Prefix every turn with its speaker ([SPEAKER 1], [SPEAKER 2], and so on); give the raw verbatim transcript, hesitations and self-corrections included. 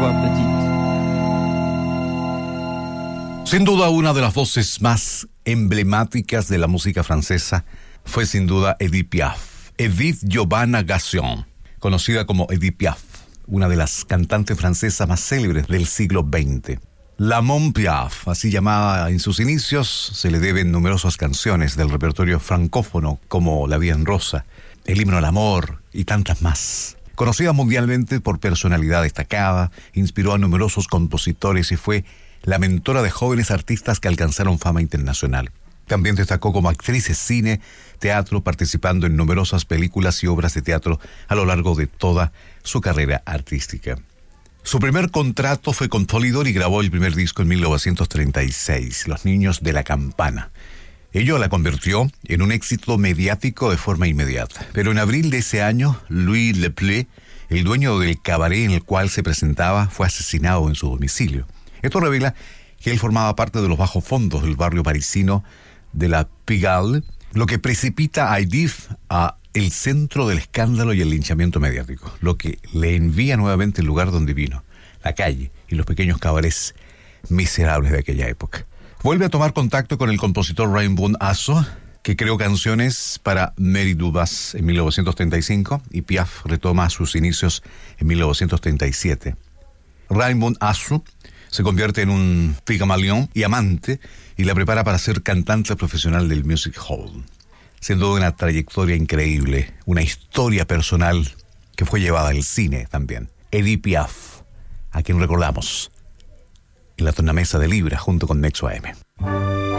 [SPEAKER 1] voix petite.
[SPEAKER 2] Sin duda, una de las voces más emblemáticas de la música francesa fue sin duda Edith Piaf. Edith Giovanna Gassion, conocida como Edith Piaf, una de las cantantes francesas más célebres del siglo veinte. La Mon Piaf, así llamada en sus inicios, se le deben numerosas canciones del repertorio francófono como La Vie en Rosa, El Himno al Amor y tantas más. Conocida mundialmente por personalidad destacada, inspiró a numerosos compositores y fue la mentora de jóvenes artistas que alcanzaron fama internacional. También destacó como actriz de cine, teatro, participando en numerosas películas y obras de teatro a lo largo de toda su carrera artística. Su primer contrato fue con Polydor y grabó el primer disco en mil novecientos treinta y seis, Los Niños de la Campana. Ello la convirtió en un éxito mediático de forma inmediata. Pero en abril de ese año, Louis Leplé, el dueño del cabaret en el cual se presentaba, fue asesinado en su domicilio. Esto revela que él formaba parte de los bajos fondos del barrio parisino de la Pigalle, lo que precipita a Edith a el centro del escándalo y el linchamiento mediático, lo que le envía nuevamente el lugar donde vino, la calle y los pequeños cabarets miserables de aquella época. Vuelve a tomar contacto con el compositor Raymond Asso, que creó canciones para Mary Dubas en mil novecientos treinta y cinco, y Piaf retoma sus inicios en mil novecientos treinta y siete. Raymond Asso se convierte en un pigmalión y amante y la prepara para ser cantante profesional del Music Hall. Siendo una trayectoria increíble, una historia personal que fue llevada al cine también. Edith Piaf, a quien recordamos en la tornamesa de Libra junto con Nexo A M.